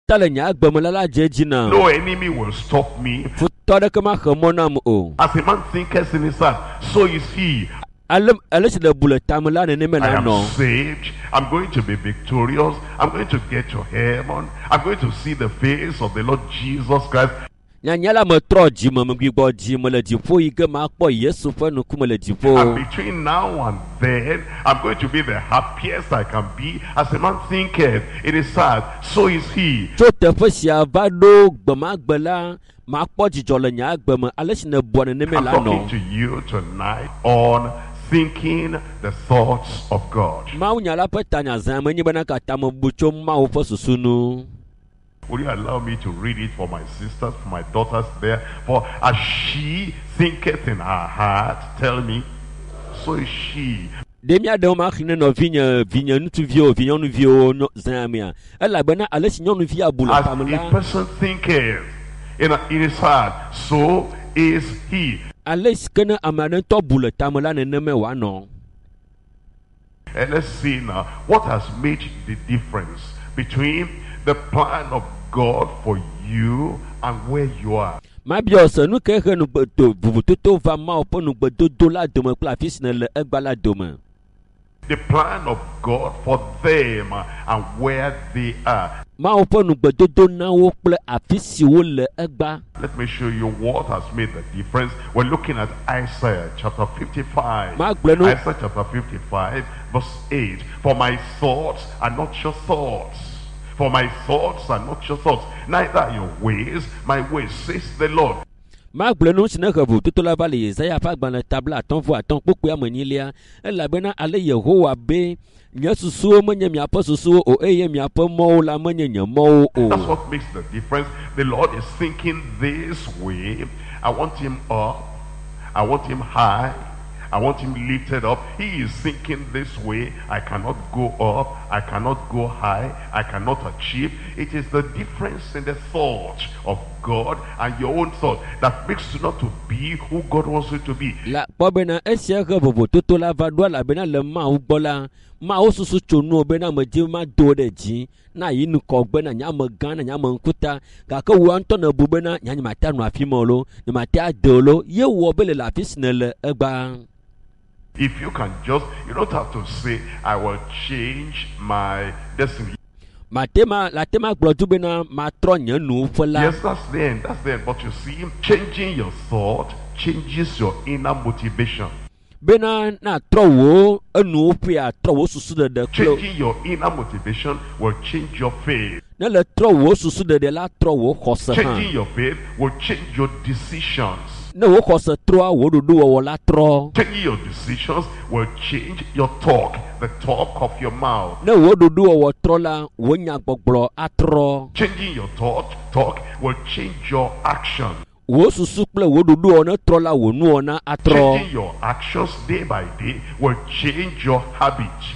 No enemy will stop me. As a man thinketh in his heart, so is he. I am saved. I'm going to be victorious. I'm going to get to heaven. I'm going to see the face of the Lord Jesus Christ. And between now and then, I'm going to be the happiest I can be. As a man thinketh in his heart, so is he. I'm talking to you tonight on thinking the thoughts of God. Will you allow me to read it for my sisters, for my daughters there? For as she thinketh in her heart, tell me, so is she. As a person thinketh in his heart, so is he. Let's see now what has made the difference between the plan of God for you and where you are. The plan of God for them and where they are. Let me show you what has made the difference. We're looking at Isaiah chapter 55. Isaiah chapter 55 verse 8. For my thoughts are not your thoughts. For my thoughts are not your thoughts. Neither are your ways my ways, says the Lord. Now the That's what makes the difference. The Lord is thinking this way. I want him up. I want him high. I want him lifted up. He is thinking this way. I cannot go up. I cannot go high. I cannot achieve. It is the difference in the thought of God and your own thought that makes you not to be who God wants you to be. If you can you don't have to say, I will change my destiny. Yes, that's the end. But you see, changing your thought changes your inner motivation. Changing your inner motivation will change your faith. Changing your faith will change your decisions. Changing your decisions will change your talk, the talk of your mouth. Changing your talk will change your action. Changing your actions day by day will change your habit.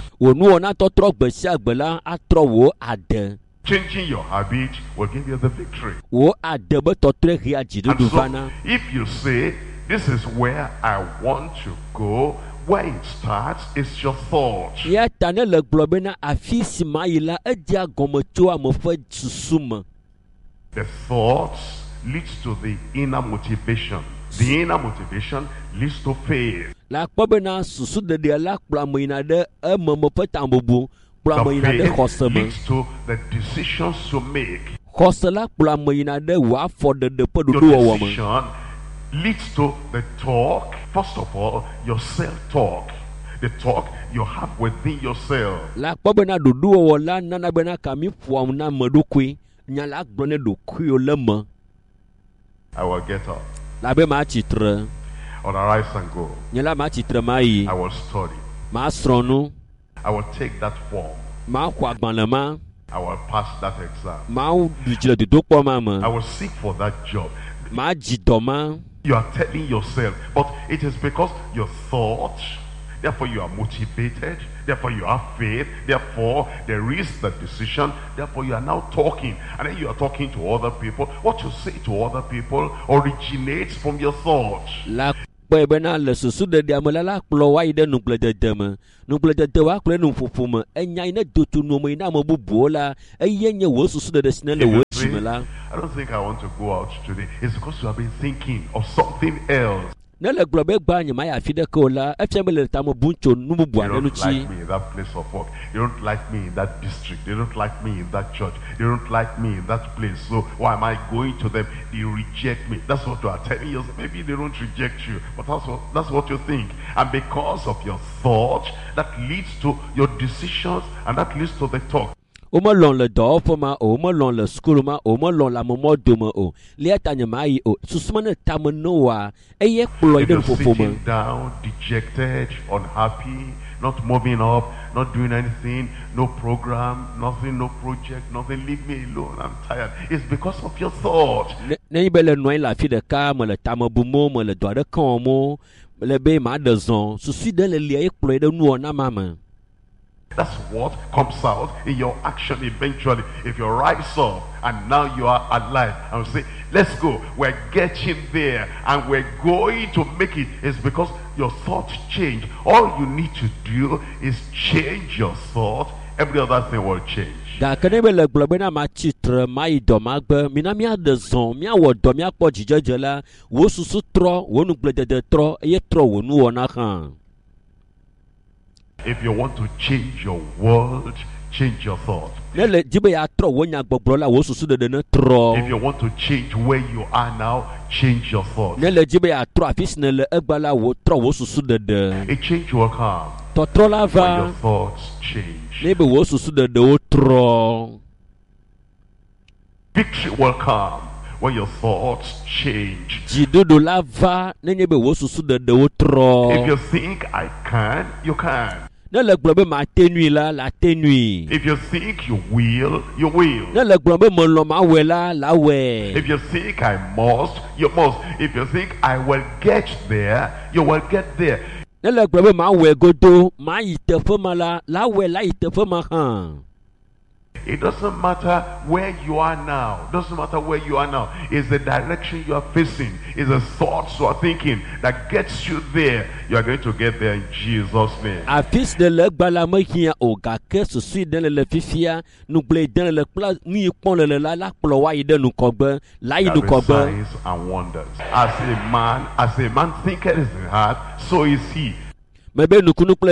Changing your habit will give you the victory. And so, if you say, this is where I want to go, where it starts is your thought. The thoughts leads to the inner motivation. The inner motivation leads to faith. The faith leads to the decisions you make. Your decision leads to the talk. First of all, your self-talk. The talk you have within yourself. I will get up. I'll arise and go. I will study. I will take that form. I will pass that exam. I will seek for that job. You are telling yourself, but it is because your thoughts, therefore you are motivated, therefore you have faith, therefore there is the decision, therefore you are now talking, and then you are talking to other people. What you say to other people originates from your thoughts. I don't think I want to go out today. It's because you have been thinking of something else. You don't like me in that place of work. You don't like me in that district. You don't like me in that church. You don't like me in that place. So why am I going to them? They reject me. That's what you are telling us. Maybe they don't reject you, but that's what you think. And because of your thought, that leads to your decisions, and that leads to the talk. Le le school ma la momo o sitting down, dejected, unhappy, not moving up, not doing anything, no program, nothing, no project, nothing, leave me alone, I'm tired. It's because of your thought. That's what comes out in your action eventually. If you rise up and now you are alive and say, let's go, we're getting there and we're going to make it, it's because your thoughts change. All you need to do is change your thought. Every other thing will change. If you want to change your world, change your thought. If you want to change where you are now, change your thought. A change will come when your thoughts change. Victory will come when your thoughts change. If you think I can, you can. If you think you will, you will. If you think I must, you must. If you think I will get there, you will get there. It doesn't matter where you are now. Doesn't matter where you are now. It's the direction you are facing. It's the thoughts you are thinking that gets you there. You are going to get there in Jesus' name. Signs and wonders. As a man thinketh in his heart, so is he. Wait, as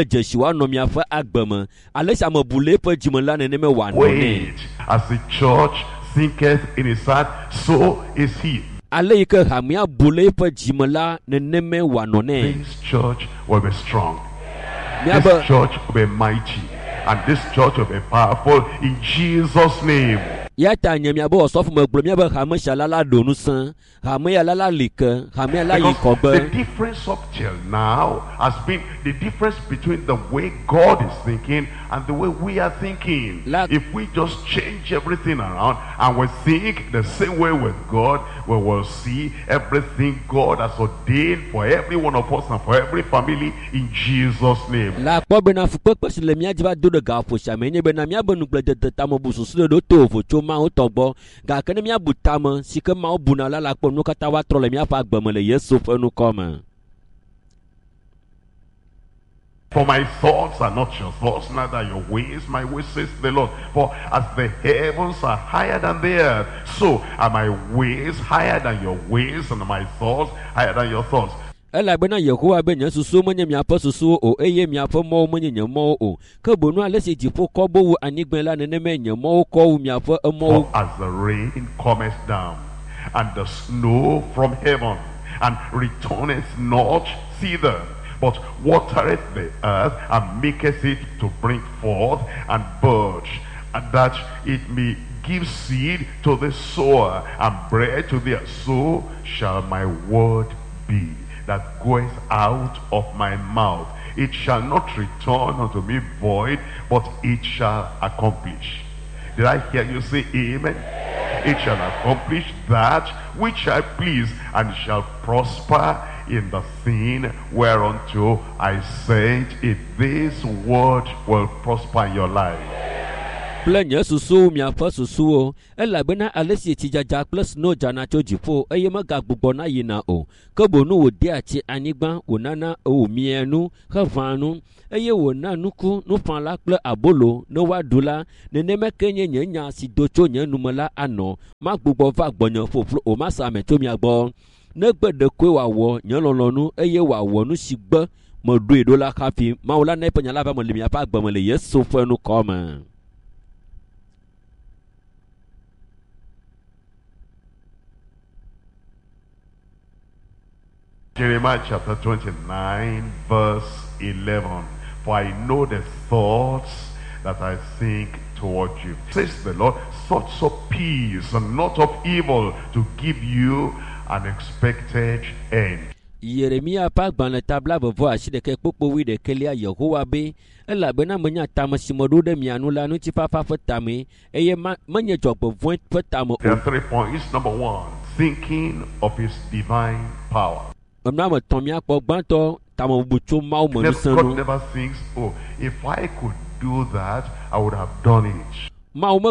the church thinketh in his heart, so is he. This church will be strong. This church will be mighty. And this church will be powerful in Jesus' name. Because the difference up till now has been the difference between the way God is thinking and the way we are thinking. If we just change everything around and we think the same way with God, we will see everything God has ordained for every one of us and for every family in Jesus' name. For my thoughts are not your thoughts, neither your ways my ways, says the Lord. For as the heavens are higher than the earth, so are my ways higher than your ways, and my thoughts higher than your thoughts. For as the rain cometh down, and the snow from heaven, and returneth not thither, but watereth the earth, and maketh it to bring forth and bud, and that it may give seed to the sower, and bread to the earth, so shall my word be that goeth out of my mouth. It shall not return unto me void, but it shall accomplish. Did I hear you say amen? It shall accomplish that which I please, and shall prosper in the thing whereunto I sent it. This word will prosper in your life. Kple nye susu miaƒe susuwo elabena alesi tsidzadza kple snow dzana tso dziƒo eye megagbugbɔna yina o ke bonu wòdea tsi anyigba wònana wòmia nu heʋã nu eye wòna nuku nuƒãla kple abolo ne woaɖu la nenema ke nye nye nya si do tso nye nume la anɔ magbugbɔ va gbɔnye ƒoƒlo o masa ame tso mia gbɔ negbe ɖekoe wòawɔ nye lɔlɔ̃nu eye wòawɔ nu si gbe meɖoe ɖo la hafi Mawu la ne eƒe nya la va me le miaƒe agbe me le Yesu ƒe nukɔme. Jeremiah chapter 29 verse 11. For I know the thoughts that I think toward you, says the Lord, thoughts of peace and not of evil, to give you an expected end. Yeremia pa gbalẽ tabla vevɔ asi ɖeke kpokpo wi ɖekelia Yehowa be elabena menya tame si meɖo ɖe mia nu la ŋutifafa ƒe tame eye menye dzɔgbevɔ̃e ƒe tame o. There are 3 points. Number 1, thinking of his divine power. God never thinks, oh, if I could do that, I would have done it. God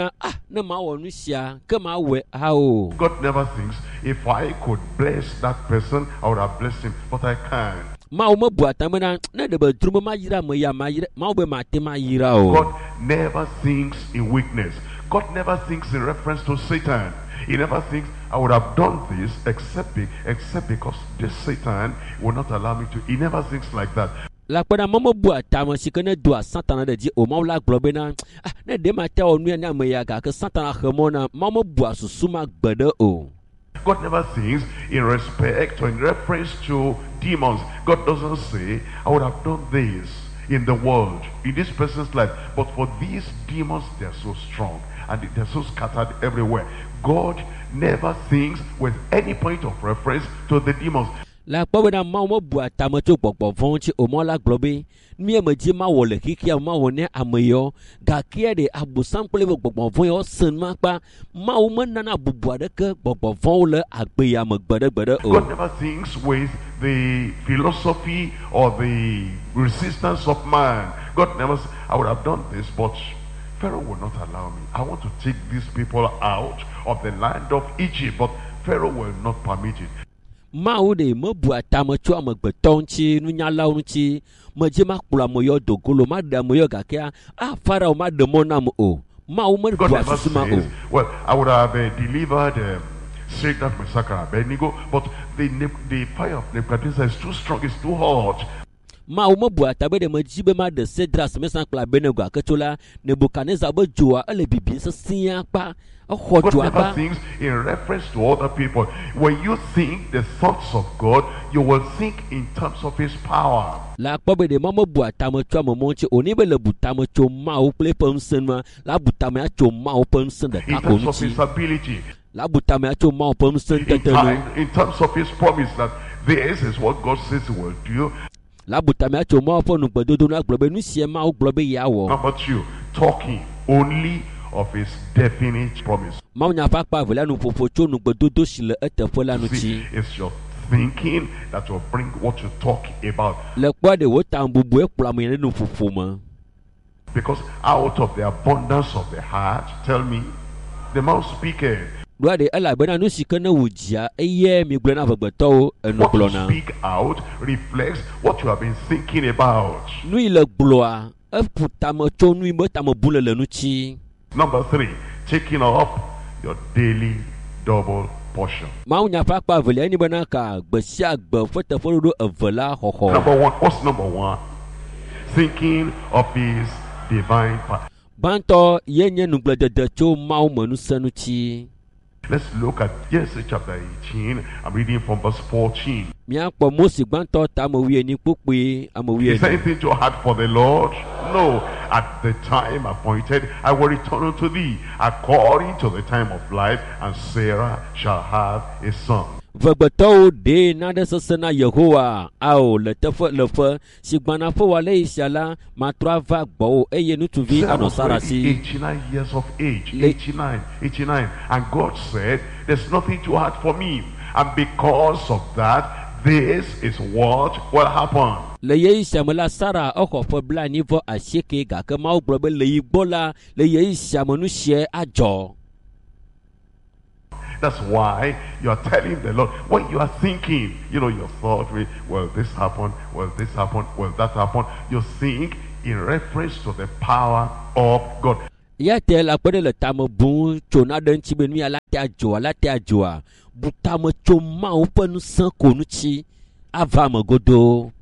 never thinks, if I could bless that person, I would have blessed him, but I can't. God never thinks in weakness. God never thinks in reference to Satan. He never thinks, I would have done this except because this Satan will not allow me to. He never thinks like that. God never thinks in respect or in reference to demons. God doesn't say, I would have done this in the world, in this person's life, but for these demons, they're so strong and they're so scattered everywhere. God never thinks with any point of reference to the demons. La kpɔbena mawo mebu atame tso gbɔgbɔ vɔ̃ ŋuti o mɔ la gblɔ be mie me dzi mawɔ le xixia mawɔ ne ameyɔ gakia de abosam kple gbɔgbɔ vɔ̃ yɔ sen makpa mawo menana bubu aɖeke gbɔgbɔ vɔ̃wo le agbeya me gbeɖegbeɖe o. God never thinks with the philosophy or the resistance of man. God never says, I would have done this, but Pharaoh will not allow me. I want to take these people out of the land of Egypt, but Pharaoh will not permit it. Mawu de mebu atame tso amegbetɔ ŋuti nunyalawo ŋuti medze makplɔ ameyo dogolo maɖe ameyo gakea Pharaoh maɖe mɔ nam o. Mawu mebu asusu ma o. Well, I would have delivered Shadrach, Meshach, and Abednego, but the fire of Nebuchadnezzar is too strong, it's too hot. Mawu mebu atabe de medzi be maɖe Shadrach, Meshach kple Abednego aketsola Nebuchadnezzar be dzoa ele bibim sesĩa kpa. God never thinks in reference to other people. When you think the thoughts of God, you will think in terms of his power. In terms of his ability. In terms of his promise that this is what God says he will do. Number 2, talking only of his definite promise. See, it's your thinking that will bring what you talk about. Because out of the abundance of the heart, tell me, the mouth speaketh. What you speak out reflects what you have been thinking about. Number 3, taking up your daily double portion. Number 1, what's number 1? Thinking of his divine power. Let's look at Genesis chapter 18. I'm reading from verse 14. Is anything too hard for the Lord? No. At the time appointed, I will return unto thee according to the time of life, and Sarah shall have a son. Vegbeto de nade sesena Yehowa ao le teƒe le fe si gbana ƒe wale isiala matrɔ va gbɔwo eye ŋutsuvi anɔ Sara si. 89 years of age. 89. And God said, there's nothing too hard for me. And because of that, this is what will happen. Le yei siamela Sarah oko fo bla nivo asieke ga ke ma ogbo be le igbola le yei siamonu sie ajo. That's why you are telling the Lord, when you are thinking, your thought, will this happen, will this happen, will that happen, you think in reference to the power of God. Ya tel apode le tamo bon chona den chi benu ala te ajoa butamo choma o penu san konu chi ava godo.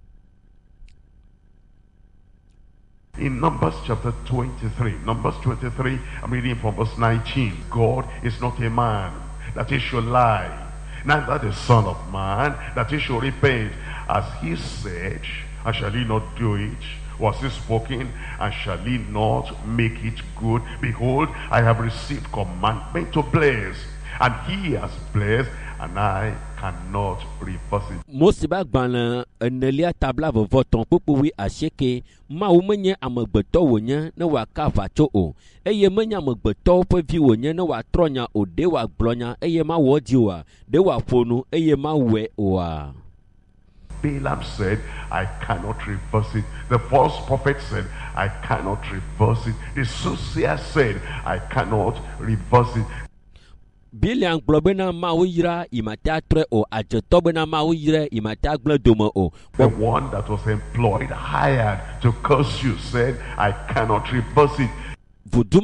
In Numbers chapter 23, I'm reading from verse 19. God is not a man that he should lie, neither the son of man that he should repent. As he said, and shall he not do it? Was he spoken, and shall he not make it good? Behold, I have received commandment to bless, and he has blessed, and I cannot reverse it. Mosiba gbana enelia tabla vovoton pupuwi asheke ma umenye amegbeto wonya ne wa kava cho o eye menya amegbeto pe vi wonya ne wa tronya o de wa gblonya eye ma wo diwa de wa fonu eye ma we oa. Balaam said, I cannot reverse it. The false prophet said, I cannot reverse it. The soothsayer said, I cannot reverse it. Biliang blobena mawira imata tre o ajetobena mawira imata gledomo o. The one that was employed, hired to curse you, said, I cannot reverse it. The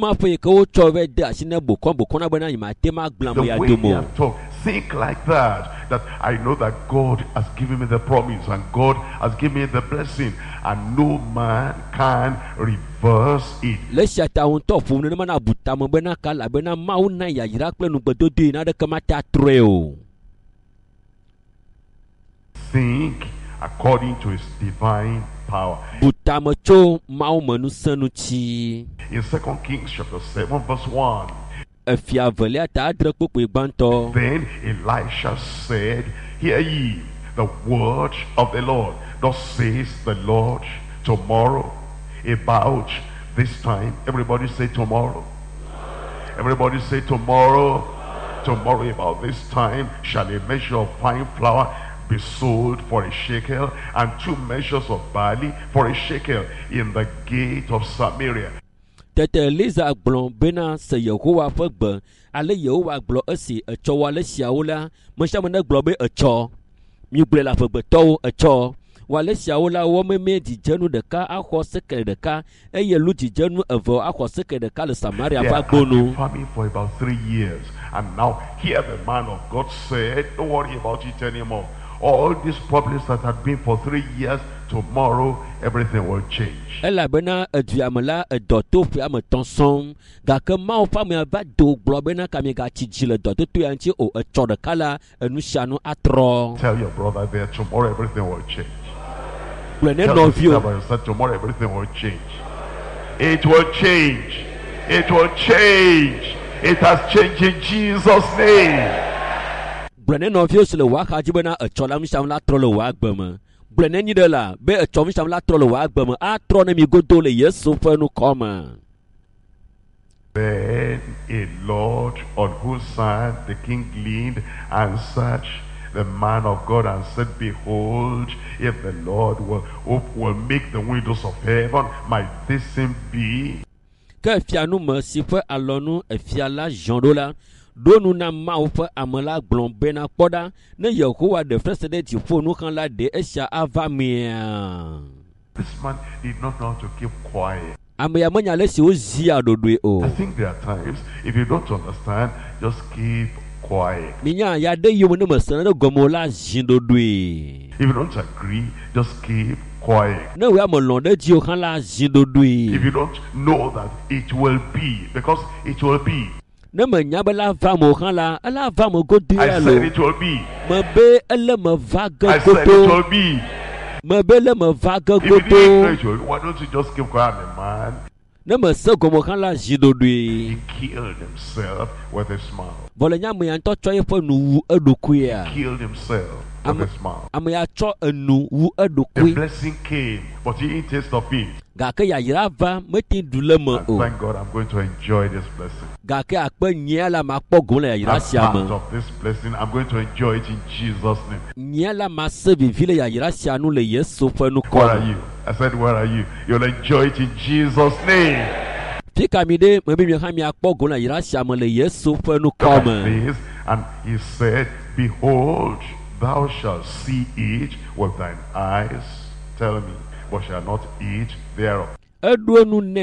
way they have talked, think like that I know that God has given me the promise and God has given me the blessing and no man can reverse it. Think according to his divine power. In 2 Kings chapter 7 verse 1. Then Elisha said, hear ye the word of the Lord. Thus says the Lord, tomorrow about this time. Everybody say tomorrow. Everybody say tomorrow. Tomorrow about this time shall a measure of fine flour be sold for a shekel, and 2 measures of barley for a shekel in the gate of Samaria. Tete Liza blon bena se Yehowa fegbe ale Yehowa gblɔ esi etsɔ wale siawo la meshamene gblɔ be etsɔ migble la fegbe tɔwo etsɔ wale siawo la wo meme dzidzenu ɖeka axɔ seke ɖeka eye lu dzidzenu eve axɔ seke ɖeka le Samaria ƒe agbonu. Farming for about 3 years, and now here the man of God said, don't worry about it anymore. All these problems that had been for 3 years, tomorrow everything will change. Elabena eduamela edoto fi ametonson gake mawo fame va do gblɔ bena kami gatsi dzi le dɔtoto ya ŋuti o etsɔ ɖeka la enusianu atrɔ. Tell your brother there, tomorrow everything will change. Gblɔ ne nɔvio. Tomorrow everything will change. It will change. It will change. It has changed in Jesus' name. Gblɔ ne nɔvio si le waka dzi bena etsɔ la nusianu la trɔ le wa gbe me. Gblɔ ne nyi ɖe la be etsɔ nusianu la trɔ le wa gbe me atrɔ ne mi godo le Yesu ƒe nukɔme. Then a Lord on whose side the king leaned answered the man of God and said, behold, if the Lord will make the windows of heaven, might this thing be? Ke fianu me si ƒe alɔnu efia la zɔn ɖo la ɖonu na Mawu ƒe ame la gblɔ bena kpɔɖa ne Yehowa ɖe frese ɖe dziƒo nu xɔ la ɖe esia ava mia. This man did not know how to keep quiet. Ame ya menya le si wo zia ɖoɖoe o. I think there are times if you don't understand, just keep quiet. Minya ya de yom ne me sene ɖe gɔme la zi ɖoɖoe. If you don't agree, just keep quiet. Ne wo ame lɔn ɖe dzi o xɔ la zi ɖoɖoe. If you don't know that it will be, because it will be. Ne me nya be la va mo xɔ la ela va mo godo I ya said lo. it will be. Me be ele me va ge I said it godo. will be. Me be le me va ge If you didn't know godo. it will be, why don't you just keep quiet, man? Ne me se gɔme xɔ la zi ɖoɖoe. He killed himself with his mouth. Vɔle nya ame ya ŋutɔ tsɔ yeƒe nu wu eɖokuia. Killed himself with his mouth. Ame ya tsɔ enu wu The eɖokui. blessing came, but he didn't taste of it. Thank God I'm going to enjoy this blessing. As part of this blessing, I'm going to enjoy it in Jesus' name. Where are you? I said, where are you? You'll enjoy it in Jesus' name. Look at this, and he said, behold, thou shalt see it with thine eyes, tell me, but shall not eat thereof. You know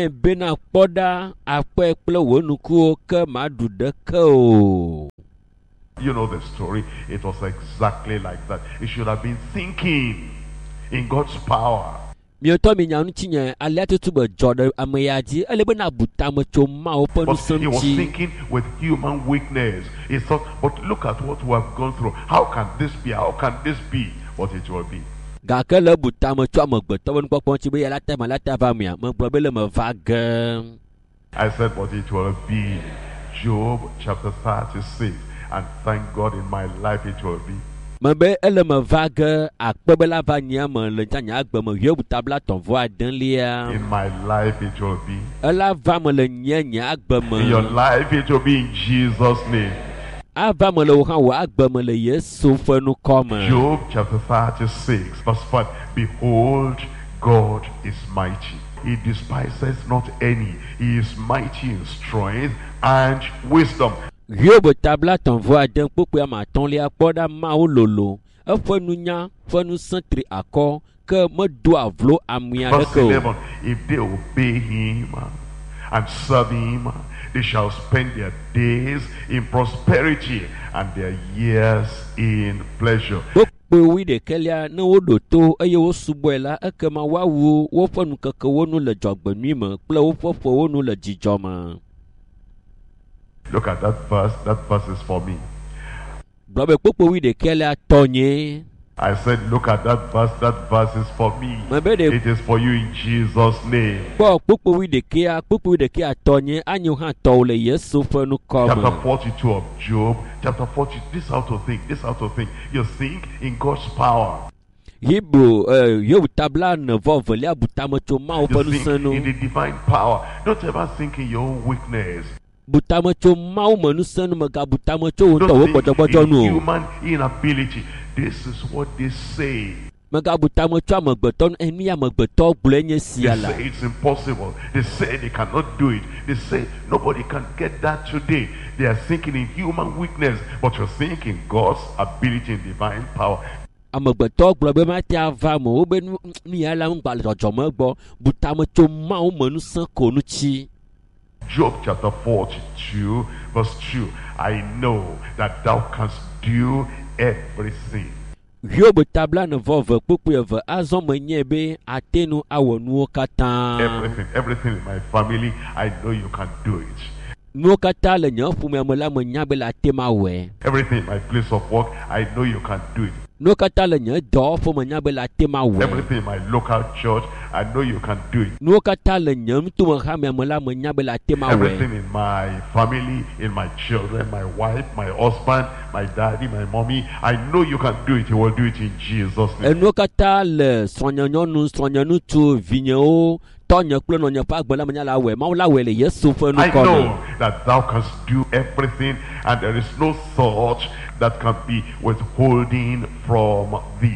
the story. It was exactly like that. He should have been thinking in God's power. But he was thinking with human weakness. He thought, but look at what we have gone through. How can this be? How can this be? But it will be. I said, but it will be. Job chapter 36. And thank God in my life it will be. In my life it will be. In your life it will be in Jesus' name. Job chapter 36 verse 5. Behold, God is mighty. He despises not any. He is mighty in strength and wisdom. Verse 11, if they obey him and serve him, they shall spend their days in prosperity and their years in pleasure. Look at that verse. That verse is for me. I said, look at that verse. That verse is for me. It is for you in Jesus' name. Chapter 42 of Job. Chapter 40. This is how to think. This is how to think. You think in God's power. You think in the divine power. Don't ever think in your own weakness. Don't think in human inability. This is what they say. They say it's impossible. They say they cannot do it. They say nobody can get that today. They are thinking in human weakness, but you're thinking God's ability and divine power. Job chapter 42 verse 2. I know that thou canst do everything. Everything in my family, I know you can do it. Everything in my place of work, I know you can do it. Everything in my local church, I know you can do it. Everything in my family, in my children, my wife, my husband, my daddy, my mommy, I know you can do it. You will do it in Jesus' name. I know that thou canst do everything, and there is no thought that can be withholding from thee.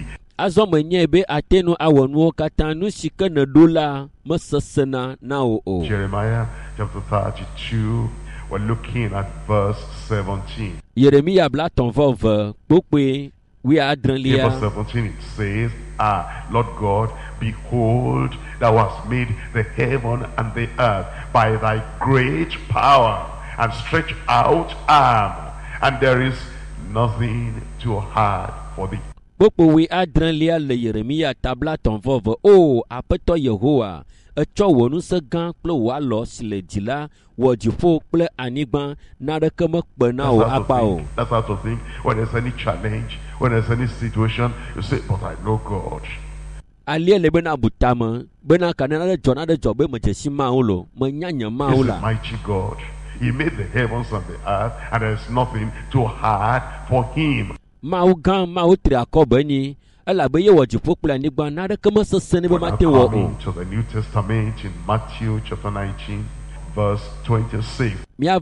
Jeremiah chapter 32, we're looking at verse 17. Verse 17 it says, Lord God, behold, thou hast made the heaven and the earth by thy great power and stretch out arm, and there is nothing too hard for thee. That's how to think. When there's any challenge, when there's any situation, you say, but I know God. This is mighty God. He made the heavens and the earth, and there's nothing too hard for him. to the New Testament in Matthew chapter 19 verse 26.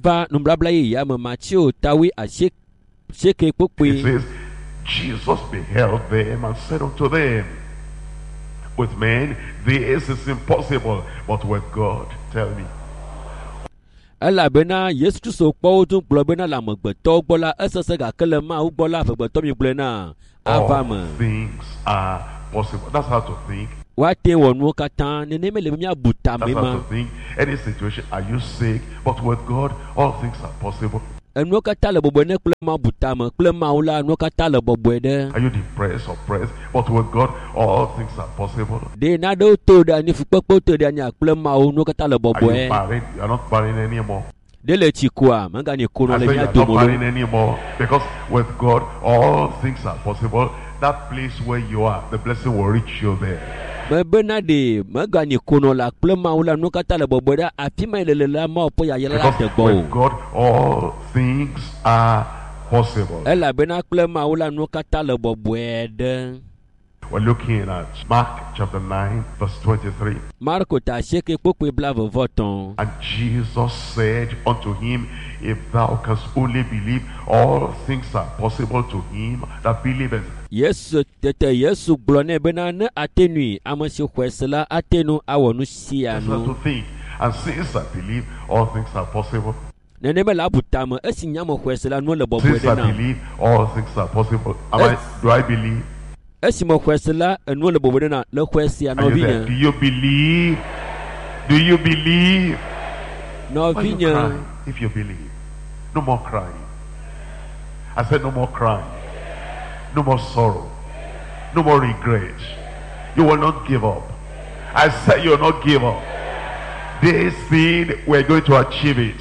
It says, Jesus beheld them and said unto them, with men this is impossible, but with God, tell me. All things are possible. That's how to think. That's how to think. Any situation, are you sick? But with God, all things are possible. Are you depressed, oppressed? But with God, all things are possible. Are you married? You are not married anymore. I say you are not married anymore. Because with God, all things are possible. That place where you are, the blessing will reach you there. With God, all things are possible. We're looking at Mark chapter 9 verse 23. And Jesus said unto him, if thou canst only believe, all things are possible to him that believeth. Yes, yes, That's what to think. And since I believe, all things are possible. Since I believe, all things are possible. Do I believe? Are you there? Do you believe? Do you believe? No, why you crying if you believe? No more crying. I said no more crying. No more sorrow. No more regret. You will not give up. I said you will not give up. This thing, we're going to achieve it.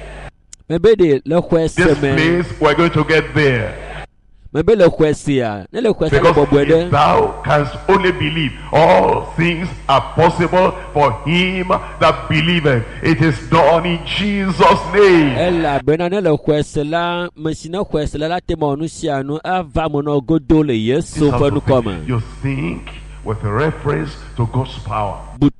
This place, we're going to get there. Because if thou canst only believe, all things are possible for him that believeth. It is done in Jesus' name. You think with reference to God's power.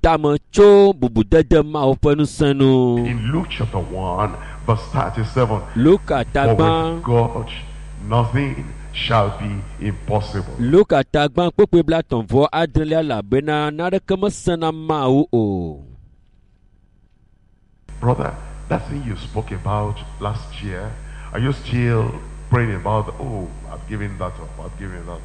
In Luke chapter 1 verse 37, for with God nothing shall be impossible. Brother, that thing you spoke about last year, are you still praying about, oh, I've given that up, I've given that?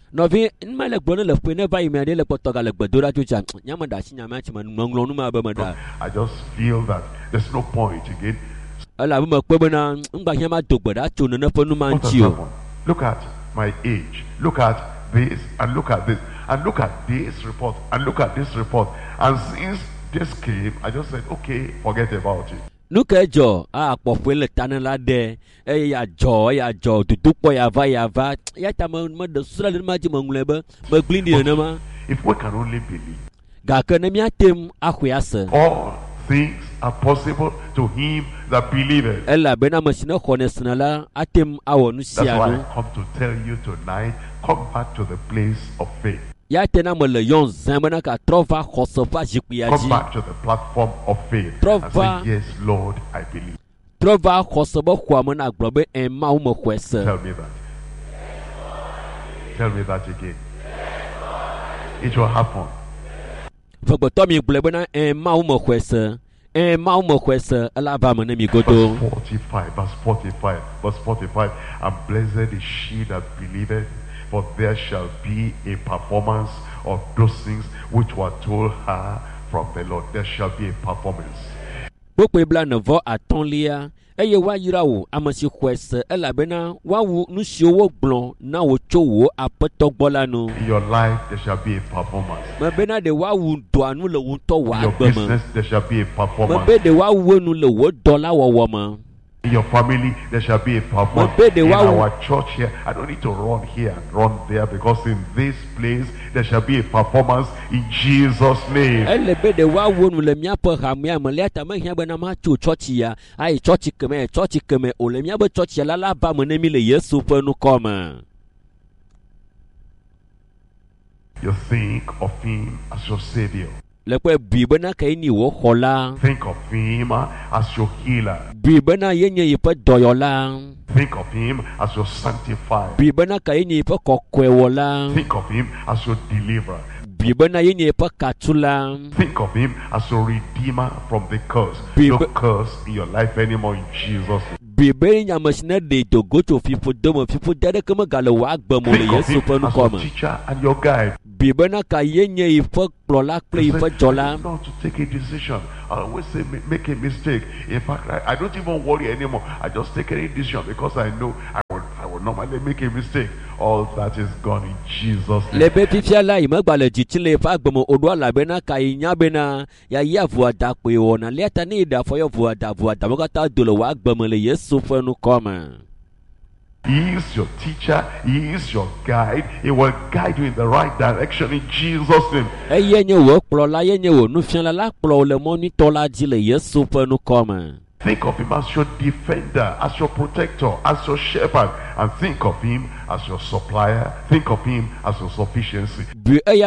I just feel that there's no point again. What has happened? Look at my age. Look at this and look at this and look at this report and look at this report. And since this came, I just said, okay, forget about it. If we can only believe, all things are possible to him that believeth. That's why I come to tell you tonight, come back to the place of faith. Come back to the platform of faith and say, yes, Lord, I believe. Tell me that. Tell me that again. It will happen. Verse 45, and blessed is she that believeth, for there shall be a performance of those things which were told her from the Lord. There shall be a performance. In your life, there shall be a performance. In your business, there shall be a performance. In your family, there shall be a performance. In our church here, I don't need to run here and run there, because in this place, there shall be a performance in Jesus' name. You think of him as your savior. Think of him as your healer. Think of him as your sanctifier. Think of him as your deliverer. Think of him as your redeemer from the curse. No curse in your life anymore in Jesus' name. Think of him as your teacher and your guide. Not to take a decision. I always say make a mistake. In fact, I don't even worry anymore. I just take any decision because I know I will normally make a mistake. All that is gone in Jesus' name. He is your teacher. He is your guide. He will guide you in the right direction in Jesus' name. Think of him as your defender, as your protector, as your shepherd, and think of him as your supplier. Think of him as your sufficiency. If you're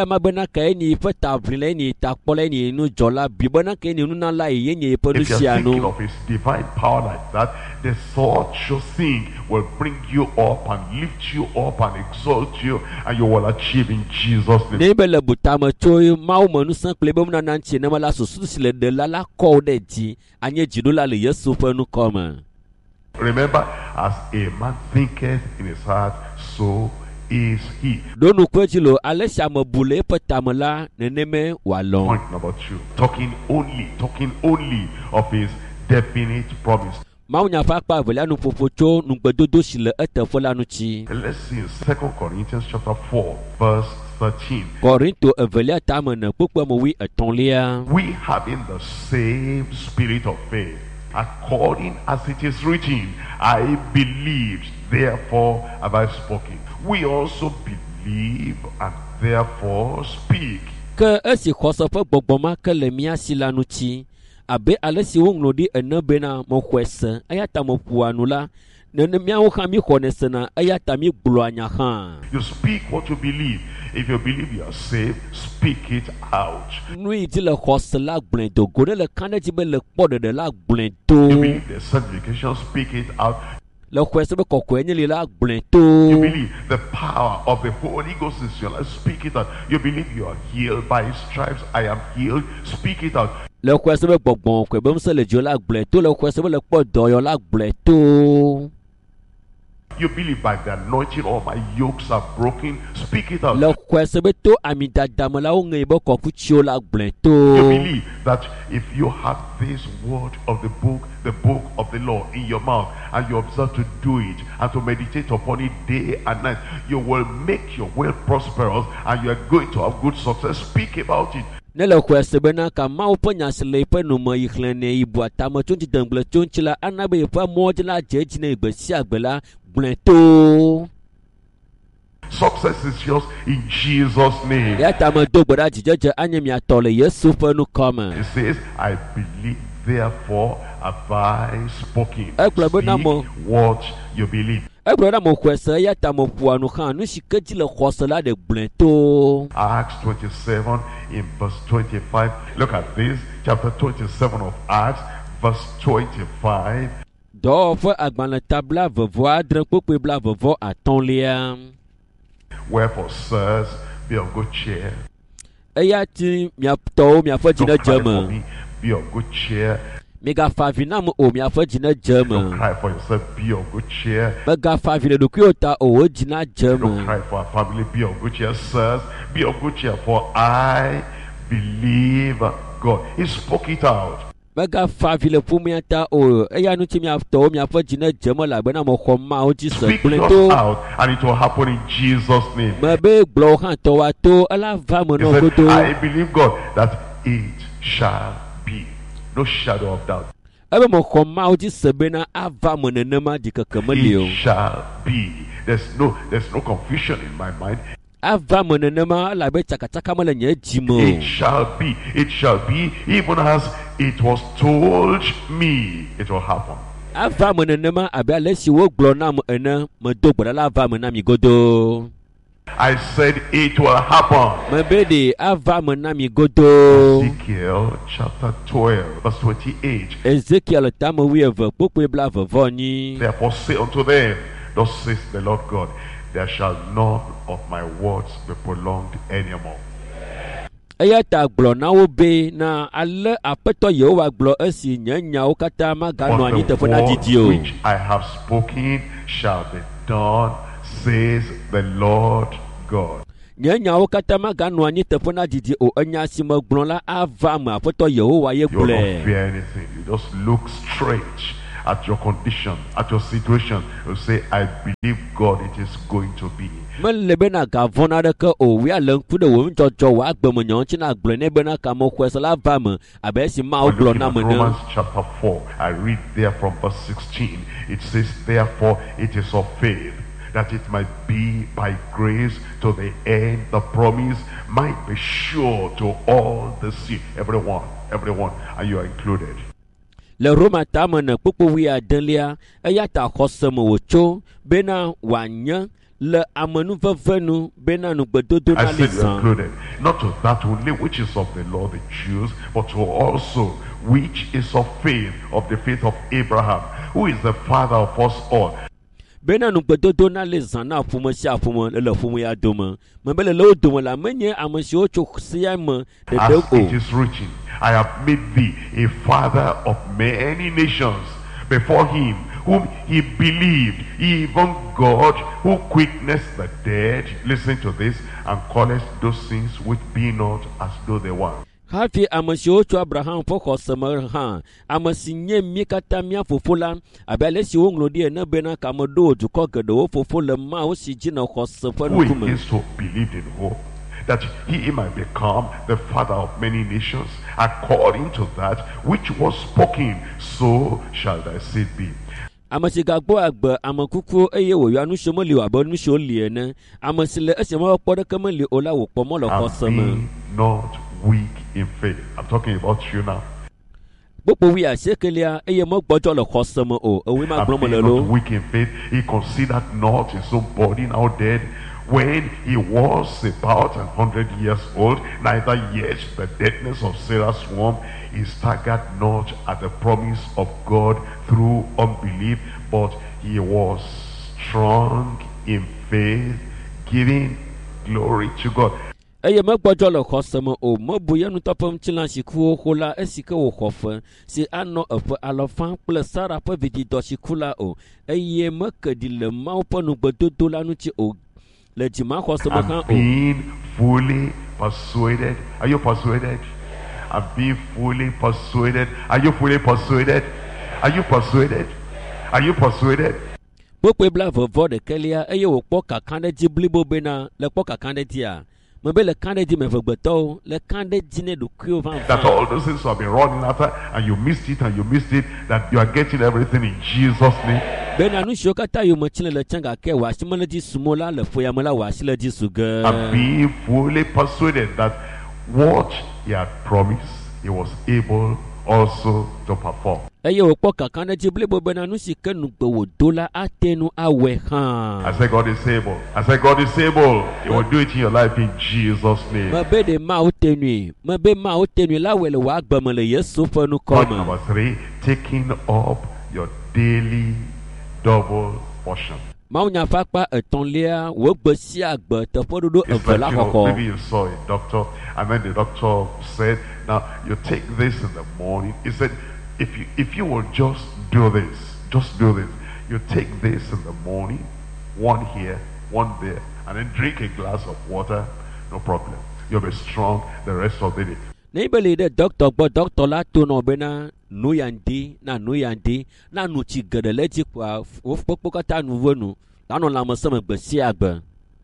thinking of his divine power like that, the thought you think will bring you up and lift you up and exalt you, and you will achieve in Jesus' name. Remember, as a man thinketh in his heart, so is he. Point number 2, talking only of his definite promise. Let's see in 2 Corinthians chapter 4, verse 13. We having the same spirit of faith, according as it is written, I believed, therefore have I spoken. We also believe and therefore speak. You speak what you believe. If you believe you are saved, speak it out. You believe the sanctification, speak it out. You believe the power of the Holy Ghost is your life, speak it out. You believe you are healed by his stripes, I am healed, speak it out. You believe by the anointing all my yokes are broken, speak it out. You believe that if you have this word of the book of the law in your mouth, and you observe to do it and to meditate upon it day and night, you will make your way prosperous and you are going to have good success. Speak about it. Success is yours in Jesus' name. It says, I believe, therefore have I spoken. Speak what you believe. Acts 27 in verse 25. Look at this, chapter 27 of Acts, verse 25. Wherefore, sirs, be of good cheer. Don't cry for me, be of good cheer. Don't cry for yourself, be of good cheer. Don't cry for our family, be of good cheer. Sirs, be of good cheer, for I believe God. He spoke it out. Speak those out, and it will happen in Jesus' name. He said, I believe God that it shall be. No shadow of doubt. It shall be. There's no confusion in my mind. It shall be. It shall be, even as it was told me. It will happen. I said it will happen. Ezekiel chapter 12 verse 28. Therefore say unto them, thus says the Lord God, there shall none of my words be prolonged anymore. Which I have spoken shall be done, says the Lord God. You will not fear anything. You just look straight at your condition, at your situation. You say, I believe God, it is going to be. In Romans chapter 4, I read there from verse 16. It says, therefore it is of faith, that it might be by grace to the end the promise might be sure to all the seed. Everyone, and you are included. Le Roma tamana pupuwi adelia ayata khosemo cho bena wanya le amanu venu bena no gbedodo na lisan. Included, not to that only which is of the law, the Jews, but to also which is of faith, of the faith of Abraham, who is the father of us all. Bena no gbedodo na lisan na fumo sia fumo le fumo ya doma mabele lo doma la menye amasio cho sia me de as it is written, I have made thee a father of many nations before him whom he believed, even God who quickeneth the dead, listen to this, and calleth those things which be not as though they were. Hafi amasio cho Abraham poko semer ha amasinye mikatamia fofola abele si wonglodi na bena kamodo juko gedo fofola ma o si jina khosefa nukume. Who is to believe in hope that he might become the father of many nations, according to that which was spoken, so shall thy seed be. Amasigagbo agba amakuku eye wo yanu shomoli wa bonu sholi ene amasile esemo podo kamali ola wo pomo lo kosama. Not weak in faith. I'm talking about you now. Bopo we are sekelia eye mo gbojo lo kosama o we ma gbomo le lo. Not weak in faith. He considered not his own body now dead, when he was about 100 years old, neither yet the deadness of Sarah's womb. He staggered not at the promise of God through unbelief, but he was strong in faith, giving glory to God. Eye magbojo lo khosama o mobuye nu topam chilansi ku hola esike wo khofa si ano efe alofan plus Sarah pa vidi doshikula o eye makadi le maupo nu gbedodo lanu ti o. And being fully persuaded. Are you persuaded? And being fully persuaded. Are you fully persuaded? Are you persuaded? Are you persuaded? Bokwe vovo de kelia eye wo poka kande ji blibo bena le poka kande dia. Mebe le kande di me vogbeto le kande dine do krio van. That all those things have been running after and you missed it, that you are getting everything in Jesus' name. Bena nu shokata yo machile le changa ke wa shimala di sumola le foya mala wa shile di suga. And be fully persuaded that what he had promised, he was able also to perform. Eye wo poka kande ji blibo bena nu sikenu gbo dola atenu awe han. I say God is able. I say God is able. He will do it in your life in Jesus' name. Mabe de ma otenu. Mabe ma otenu la wele wa agbamele Yesu fanu koma. Point number 3, taking up your daily double portion. Maunya fakpa etonlia wo gbesi agbe tefododo evela koko. Maybe you saw a doctor and then the doctor said, now you take this in the morning. He said, if you will just do this, you take this in the morning, one here, one there, and then drink a glass of water, no problem. You'll be strong the rest of the day. Neighborly the doctor la to no bena nuyandi na nuchi gadeleji kwa ofpokata nuvonu lano la masama gbesi agbe.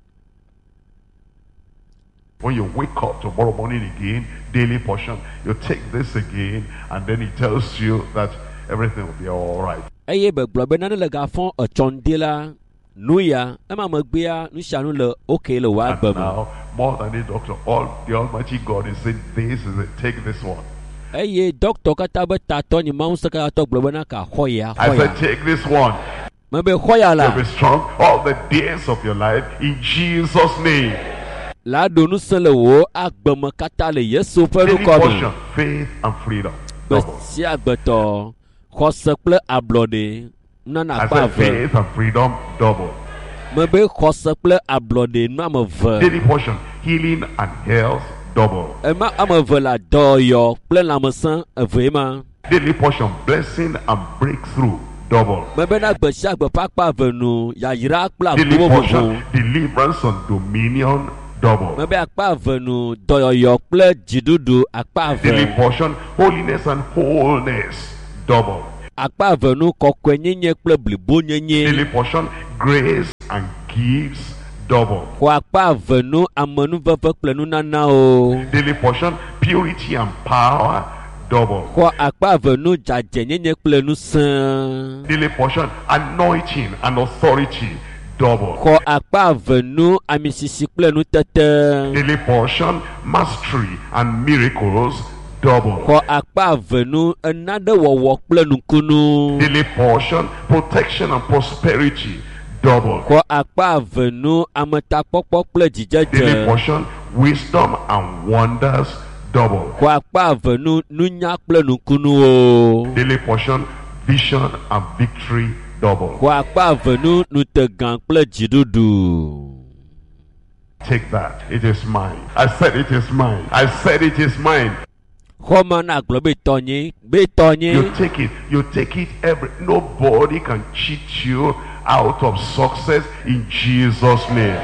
When you wake up tomorrow morning again, daily portion, you take this again, and then he tells you that everything will be all right. Eye be globena le gafon ochondela nuya ema magbia nushanu le okay le wa agbe. Now, more than a doctor, all the Almighty God is saying, this is it, take this one. Eye doctor katabe tato ni mausa ka to globena ka hoya. I said, take this one. You'll be strong all the days of your life in Jesus' name. Daily portion, faith and freedom. I said faith and freedom double. Daily portion, healing and health double. Daily portion, blessing and breakthrough double. Daily portion, deliverance and dominion double. Daily portion, holiness and wholeness double. Daily portion, grace and gifts double. Daily portion, purity and power double. Daily portion, anointing and authority double. Daily portion, mastery and miracles double. Daily portion, protection and prosperity double. Daily portion, wisdom and wonders double. Daily portion, vision and victory double. Take that. It is mine. I said it is mine. I said it is mine. You take it. You take it nobody can cheat you out of success in Jesus' name.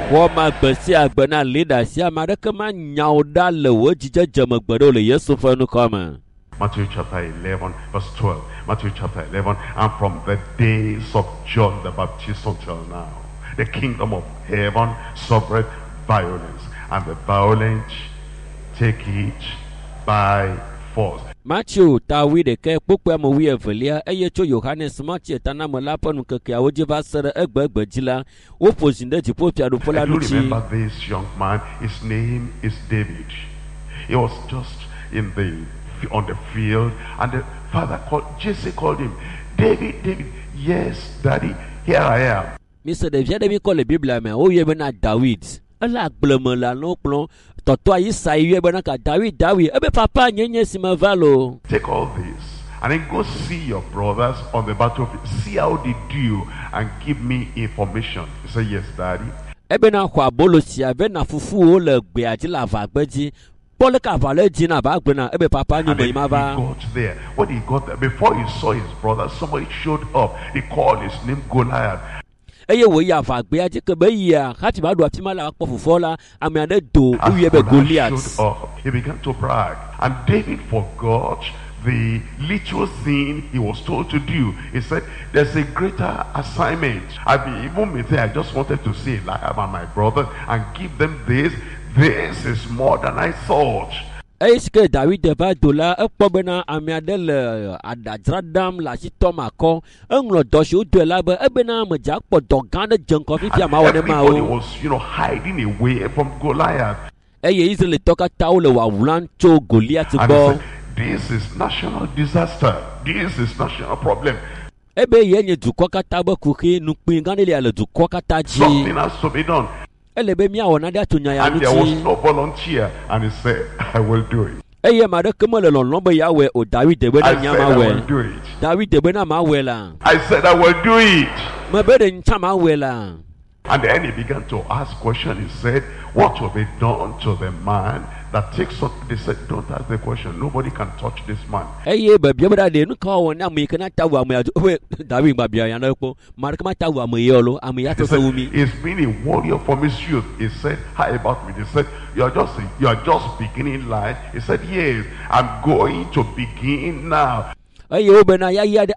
Matthew chapter 11 verse 12. Matthew chapter 11, and from the days of John the Baptist until now, the kingdom of heaven suffereth violence, and the violent take it by force. Matthew tawi de ke pokpe mo wi evelia eye cho Yohanes Matthew tanamo laponu keke awoje vasere egbegbeji wo pozinde ti popia do pola luchi. Remember this young man, his name is David. He was just on the field, and the father Jesse called him, David, David. Yes, daddy, here I am. Mr. David, we call the Bible man. Oh, you na David. Allah blemela no plan. Toto ayi sayi be na ka David. Ebe papa nyenye simavalo. Take all this and then go see your brothers on the battlefield. See how they do and give me information. He said, yes, daddy. Ebe na kwa bolo si ave na fufu o le gbe aji la va gbeji. And then he got there. When he got there, before he saw his brother, somebody showed up. He called his name Goliath. And he showed up. He began to brag. And David forgot the little thing he was told to do. He said, there's a greater assignment. I just wanted to say Eliab and my brother and give them this. This is more than I thought. Est-ce que David va dola ekpobena amiadele adadradam la sitoma ko englo dosho de la be ebena meja po dogane jenko fifia ma wona ma o. Everybody was, hiding away from Goliath. Eye Israel toka taule wa wulancho Goliath bo. This is national disaster. This is national problem. Ebe yenye dukoka tabo kuki nupingane le ale dukoka taji. Something has to be done. And there was no volunteer, and he said, I will do it. I said, I will do it. I said, I will do it. And then he began to ask questions. He said, what will be done to the man that takes up? They said, don't ask the question. Nobody can touch this man. He's been a warrior from his youth. He said, hi about me. They said, you are just beginning life. He said, yes, I'm going to begin now. This young man said,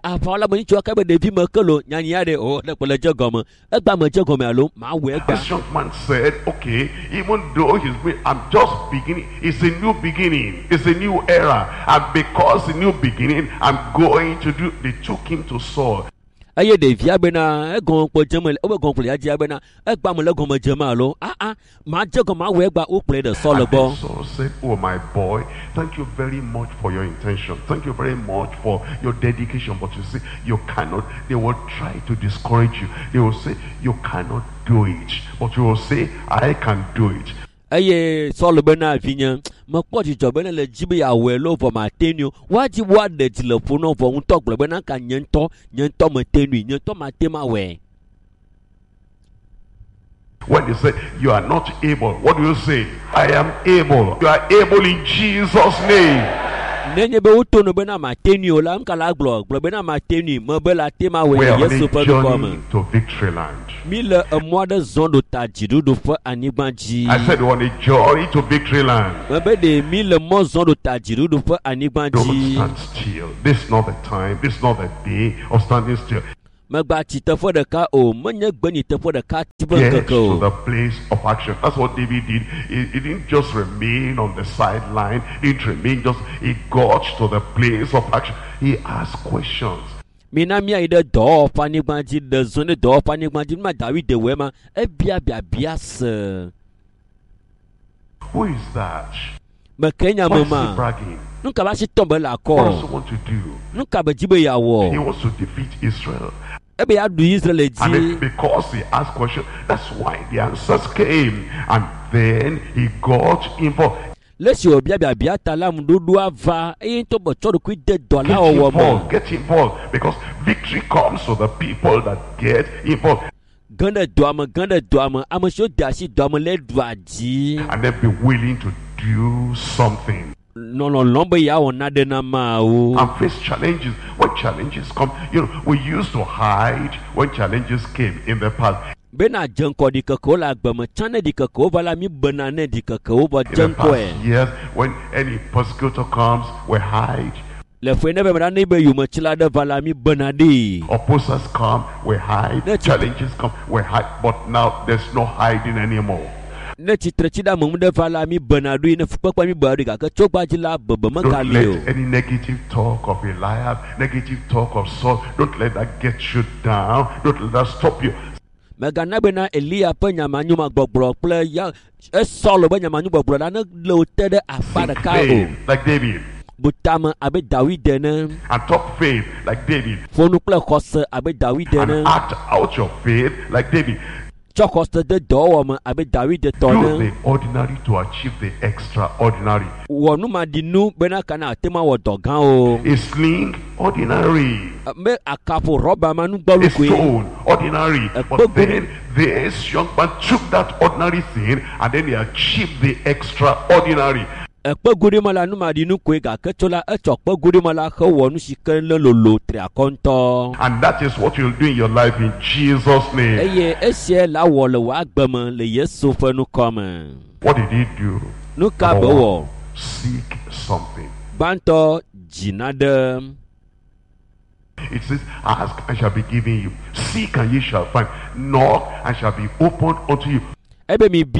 okay, even though I'm just beginning, it's a new beginning, it's a new era, and because the new beginning, I'm going to do. They took him to Saul. Aye de via bena, gon po jemel, obegon play aja bena, bamele goma jemalo. Ma jegoma weba who play the solo ball. So said, oh my boy, thank you very much for your intention. Thank you very much for your dedication. But you see, you cannot, they will try to discourage you. They will say, you cannot do it. But you will say, I can do it. Aye, solo bena vinya. Ma poti jo bena le jibe ya welo for ma tenio. Waji wade telefono for untok bena ka nyento ma tenui, nyento ma tema we. When they say you are not able, what do you say? I am able. You are able in Jesus' name. Nenye be uto no bena ma tenio la mkala glo bena ma tenui ma bela tema we Yesu pa journey to victory land. Mille a mois de zone tajidu do fa anibanji. I said on a journey to victory land. Be de mille mois zone tajidu do fa anibanji. Don't stand still. This is not the time. This is not the day of standing still. Get to the place of action. That's what David did. He didn't just remain on the sideline. He didn't remain just. He got to the place of action. He asked questions. Minamia ide door panic banji the zone door panic banji ma David de wema Who is that? Makenya mama. Bragging. Nunca ba si tombe la ko. What does he want to do? Nunca ba jibe yawo. He wants to defeat Israel. Ebe ya do Israel And it's because he asked questions, that's why the answers came. And then he got involved. Let's you bia talam dudu ava into bochoro ku de dollar owo mo. Get involved because victory comes to the people that get involved. Ganda duama amasho dashi duama le duaji. And then be willing to do something. No, lomba ya onade na mau. And face challenges. When challenges come, we used to hide when challenges came in the past. Bena janko di kakola agbama chane di kakova la mi banane di kakova janko e. Yes, when any persecutor comes, we hide. Le fwene be mrane be yu machila de vala mi banadi. Opposers come, we hide. Challenges come, we hide. But now there's no hiding anymore. Don't let any negative talk of Eliab, negative talk of Saul, don't let that get you down. Don't let that stop you. Like David. And talk faith like David. And act out your faith like David. Do the ordinary to achieve the extraordinary. A sling, ordinary. A stone, ordinary. But then this young man took that ordinary thing and then he achieved the extraordinary. And that is what you'll do in your life in Jesus' name. What did he do? One, seek something. It says, ask and shall be given you. Seek and ye shall find. Knock and shall be opened unto you. See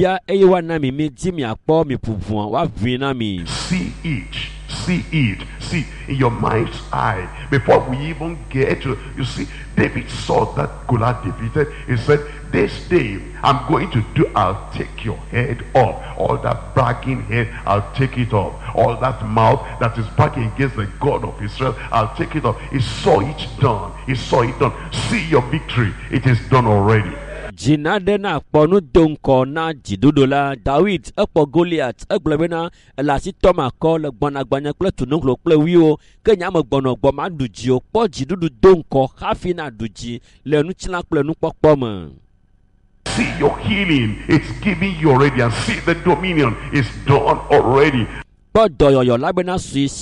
it, see in your mind's eye. Before we even get to, you see, David saw that Goliath defeated. He said, this day I'm going to do, I'll take your head off. All that bragging head, I'll take it off. All that mouth that is bragging against the God of Israel, I'll take it off. He saw it done. He saw it done. See your victory. It is done already. Jinadena ponu donko na jidudola David epo Goliath eglebena elasi toma ko le gbanagbanya kle tununglo kle wiwo kenya me gbono gbo ma duji o po jidudu donko hafi na duji le nu chila kle nu popo me. See your healing, it's giving you already, and see the dominion is done already. And then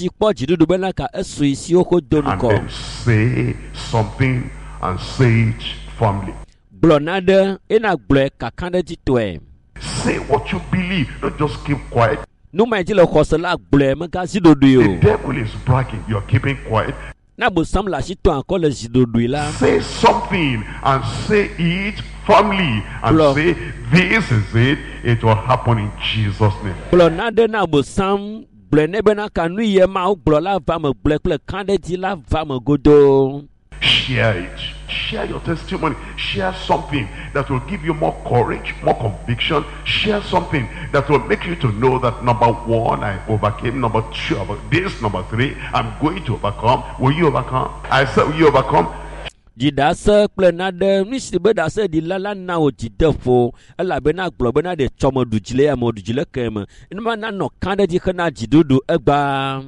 say something and say it firmly. Say what you believe, don't just keep quiet. The devil is bragging, you're keeping quiet. Say something and say it firmly and say this is it, it will happen in Jesus' name. Share it. Share your testimony. Share something that will give you more courage, more conviction. Share something that will make you to know that number one, I overcame. Number two, this. Number three, I'm going to overcome. Will you overcome? I said, will you overcome? Jidasa plenade nisibe dasa di lala na o jidefo ala bena globe na de chomo dujile ya mo dujile kema inma na no kanda di kana jidudu egba.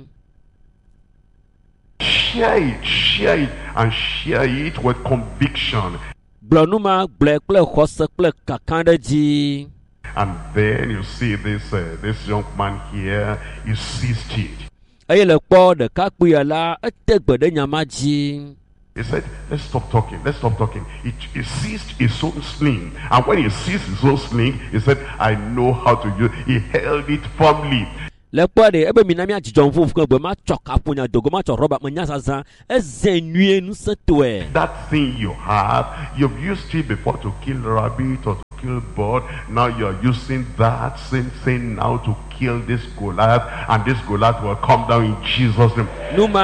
Share it, and share it with conviction. Blanuma blekle khosekle kakanda ji. And then you see this young man here, he seized it. Ayele po de kakuyala etegbede nyamaji. He said, let's stop talking. He seized his own sling. And when he seized his own sling, he said, I know how to use it. He held it firmly. That thing you have, you've used it before to kill rabbit or to kill bird. Now you're using that same thing now to kill this Goliath, and this Goliath will come down in Jesus' name.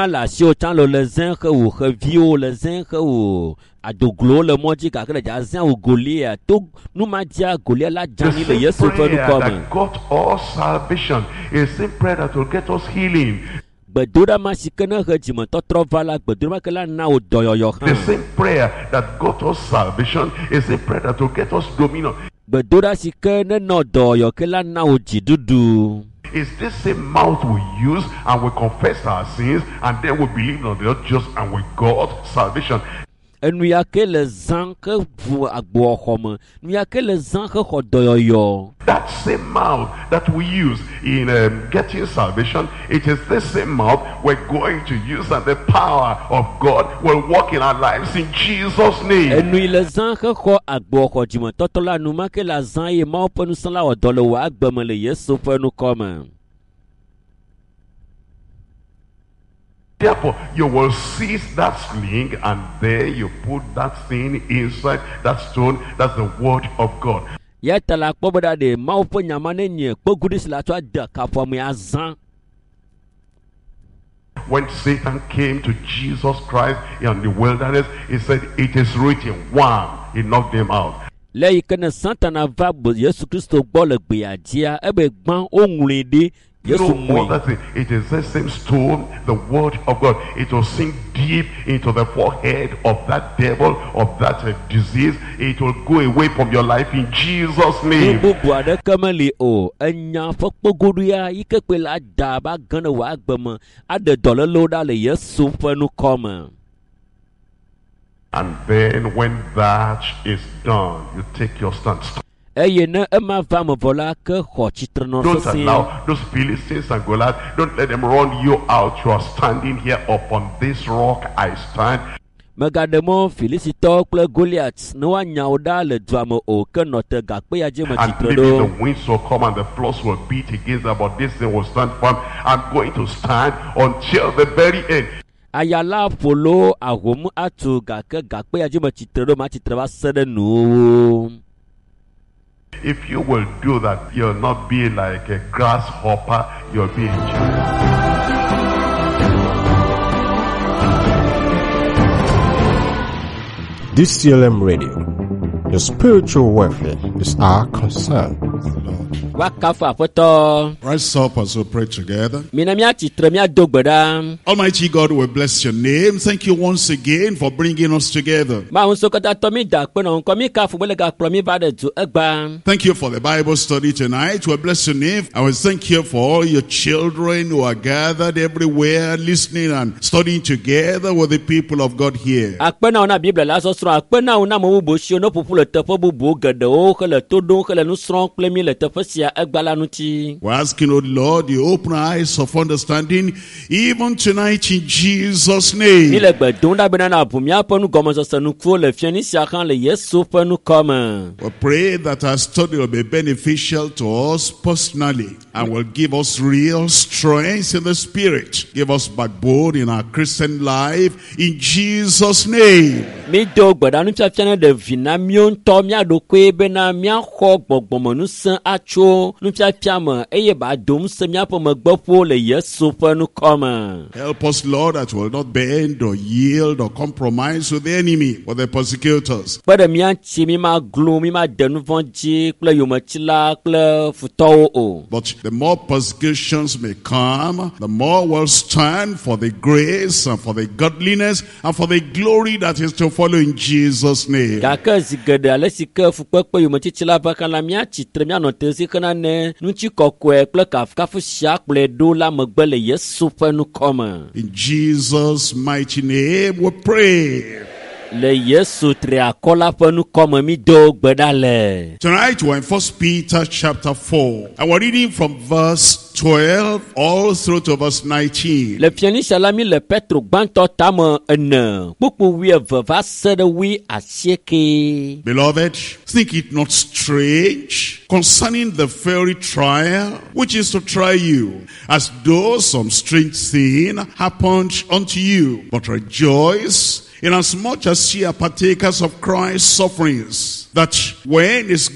Adoglo le moji kakele jazan o Goliath to numadia Goliath la jani le Yesu fe nu that got us salvation is the prayer that will get us healing. Bedura masikena hejima totro vala bedura kala na o doyoyo. The same prayer that got us salvation is the prayer that will get us dominion. Bedura sikena no doyo kala na o jidudu. It's this same mouth we use and we confess our sins, and then we believe on the just and we got salvation. Et nous y a que les gens que vous agbohom, nous y a que les gens que hodoyo. That same mouth that we use in getting salvation, it is the same mouth we're going to use, and the power of God will work in our lives in Jesus' name. Et nous les gens que ho agboho jima totola nous ma que la gens y ma pour nous sans la odolo wa agbamele Yesu pour nous comme. Therefore, you will seize that sling, and there you put that thing inside that stone. That's the word of God. Yetala kpoboda de maupo nyamane nye kpogudis la to ada kafomu azan. When Satan came to Jesus Christ in the wilderness, he said, it is written, one, he knocked him out. Le ikene Satan va Yesu Kristo gbole gbe adia ebe gban ohun de. Yes, it is the same stone, the word of God. It will sink deep into the forehead of that devil, of that disease. It will go away from your life in Jesus' name. And then when that is done, you take your stand. Don't allow those Philistines and Goliath, don't let them run you out. You are standing here upon this rock I stand. Megademo Felicito Goliath no one nyauda le drama o kenote gakpe aje and maybe the winds will come and the floors will beat against her, but this thing will stand firm. I'm going to stand until the very end. Ayala follow ahomu atu gakpe aje machitrodo sede no. If you will do that, you'll not be like a grasshopper, you'll be in charge. DCLM Radio, your spiritual welfare is our concern. Rise up as we pray together. Almighty God, we bless your name. Thank you once again for bringing us together. Thank you for the Bible study tonight. We bless your name. I will thank you for all your children who are gathered everywhere, listening and studying together with the people of God here. We're asking, oh Lord, you open eyes of understanding even tonight in Jesus' name. We pray that our study will be beneficial to us personally and will give us real strength in the spirit. Give us backbone in our Christian life in Jesus' name. wo nufiafia me eye ba dom se miapo megbeƒo le Yesu ƒe nukɔme. Help us, Lord, that will not bend or yield or compromise with the enemy or the persecutors. Kpe ɖe miatsi mi ma glu mi ma de nu vɔ̃ dzi kple yometsila kple futɔwo o. But the more persecutions may come, the more we'll stand for the grace and for the godliness and for the glory that is to follow in Jesus' name. Gake zi geɖe ale si ke fukpekpe yometsitsi la va kan la miatsitre mianɔ te si hena ne ŋutsi kɔkɔe kple kafukafu sia kplɔe ɖo la megbe le Yesu ƒe nukɔme. In Jesus' mighty name we pray. Le Yesu triakɔ la ƒe nukɔme mi do gbe ɖa le. Tonight we're in 1 Peter chapter 4 and we're reading from verse 12 all through to verse 19. Le fianisa la mi le Petro gbãtɔ tame 4 kpukpu 12 va se ɖe 19. Beloved, think it not strange concerning the fiery trial which is to try you, as though some strange thing happened unto you. But rejoice inasmuch as ye are partakers of Christ's sufferings, that when his